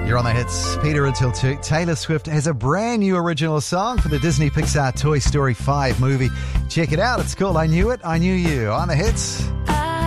You're on the hits. Peter until 2. Taylor Swift has a brand new original song for the Disney Pixar Toy Story 5 movie. Check it out. It's called I Knew It, I Knew You. On the hits.